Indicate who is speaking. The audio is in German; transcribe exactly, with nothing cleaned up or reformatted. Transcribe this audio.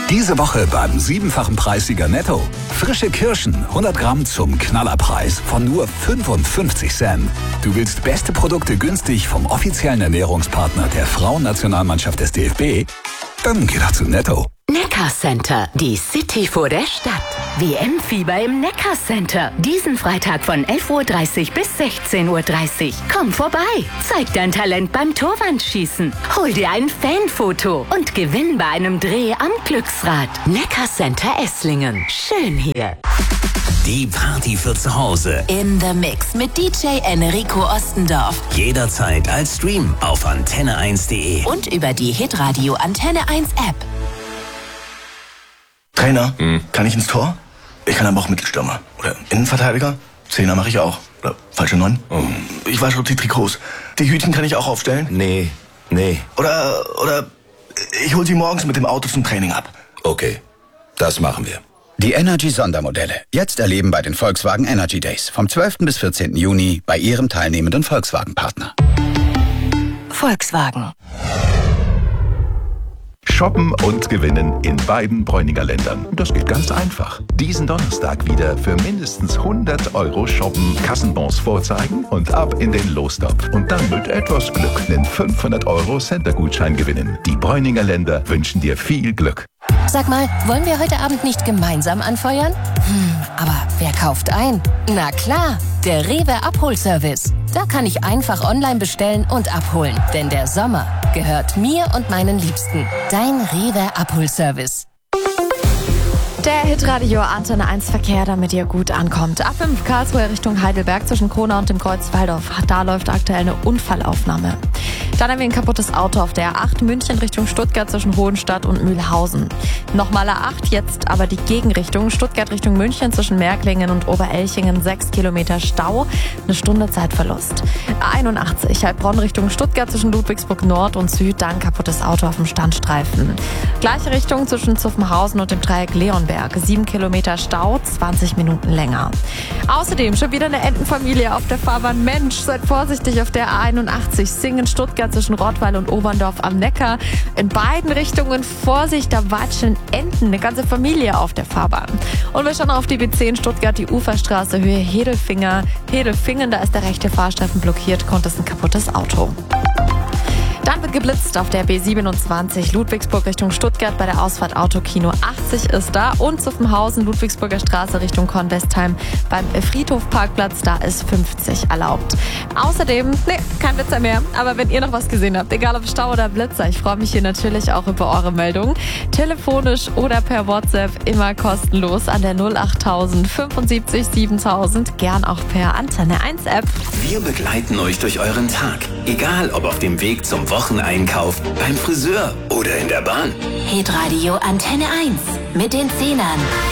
Speaker 1: Diese Woche beim siebenfachen Preissieger Netto. Frische Kirschen, hundert Gramm zum Knallerpreis von nur fünfundfünfzig Cent. Du willst beste Produkte günstig vom offiziellen Ernährungspartner der Frauennationalmannschaft des D F B? Dann geh doch zu Netto.
Speaker 2: Neckarcenter, die City vor der Stadt. W M-Fieber im Neckarcenter. Diesen Freitag von elf Uhr dreißig bis sechzehn Uhr dreißig. Komm vorbei, zeig dein Talent beim Torwandschießen, hol dir ein Fanfoto und gewinn bei einem Dreh am Glücksrad. Neckarcenter Esslingen. Schön hier.
Speaker 3: Die Party für zu Hause.
Speaker 2: In the Mix mit D J Enrico Ostendorf.
Speaker 3: Jederzeit als Stream auf antenne eins punkt de.
Speaker 2: Und über die Hitradio Antenne eins App.
Speaker 4: Trainer, hm. kann ich ins Tor? Ich kann aber auch Mittelstürmer. Oder Innenverteidiger? Zehner mache ich auch. Oder falsche Neun? Oh. Ich wasche die Trikots. Die Hütchen kann ich auch aufstellen?
Speaker 3: Nee, nee.
Speaker 4: Oder, oder ich hol sie morgens mit dem Auto zum Training ab.
Speaker 3: Okay, das machen wir.
Speaker 5: Die Energy-Sondermodelle. Jetzt erleben bei den Volkswagen Energy Days. Vom zwölften bis vierzehnten Juni bei Ihrem teilnehmenden Volkswagen-Partner.
Speaker 2: Volkswagen.
Speaker 6: Shoppen und gewinnen in beiden Bräuninger Ländern. Das geht ganz einfach. Diesen Donnerstag wieder für mindestens hundert Euro shoppen, Kassenbons vorzeigen und ab in den Lostopf. Und dann mit etwas Glück einen fünfhundert Euro Center-Gutschein gewinnen. Die Bräuninger Länder wünschen dir viel Glück.
Speaker 2: Sag mal, wollen wir heute Abend nicht gemeinsam anfeuern? Hm, aber wer kauft ein? Na klar, der Rewe Abholservice. Da kann ich einfach online bestellen und abholen. Denn der Sommer gehört mir und meinen Liebsten. Dein Rewe Abholservice.
Speaker 7: Der Hitradio Antenne eins Verkehr, damit ihr gut ankommt. A fünf Karlsruhe Richtung Heidelberg zwischen Kronau und dem Kreuz Waldorf. Da läuft aktuell eine Unfallaufnahme. Dann haben wir ein kaputtes Auto auf der A acht München Richtung Stuttgart zwischen Hohenstadt und Mühlhausen. Nochmal A acht, jetzt aber die Gegenrichtung. Stuttgart Richtung München zwischen Märklingen und Oberelchingen. Sechs Kilometer Stau, eine Stunde Zeitverlust. A einundachtzig Heilbronn Richtung Stuttgart zwischen Ludwigsburg Nord und Süd. Dann kaputtes Auto auf dem Standstreifen. Gleiche Richtung zwischen Zuffenhausen und dem Dreieck Leonberg. Sieben Kilometer Stau, zwanzig Minuten länger. Außerdem schon wieder eine Entenfamilie auf der Fahrbahn. Mensch, seid vorsichtig auf der A einundachtzig. Singen Stuttgart zwischen Rottweil und Oberndorf am Neckar. In beiden Richtungen Vorsicht, da watscheln Enten, eine ganze Familie auf der Fahrbahn. Und wir schauen auf die B zehn Stuttgart, die Uferstraße, Höhe Hedelfinger. Hedelfingen, da ist der rechte Fahrstreifen blockiert, kommt es ein kaputtes Auto. Dann wird geblitzt auf der B siebenundzwanzig Ludwigsburg Richtung Stuttgart bei der Ausfahrt Autokino. achtzig ist da und Zuffenhausen, Ludwigsburger Straße Richtung Kornwestheim beim Friedhofparkplatz, da ist fünfzig erlaubt. Außerdem, nee, kein Blitzer mehr, aber wenn ihr noch was gesehen habt, egal ob Stau oder Blitzer, ich freue mich hier natürlich auch über eure Meldungen. Telefonisch oder per WhatsApp immer kostenlos an der null achttausend fünfundsiebzig siebentausend, gern auch per Antenne eins App.
Speaker 3: Wir begleiten euch durch euren Tag, egal ob auf dem Weg zum Wocheneinkauf, beim Friseur oder in der Bahn.
Speaker 2: Hitradio Antenne eins mit den Zehnern.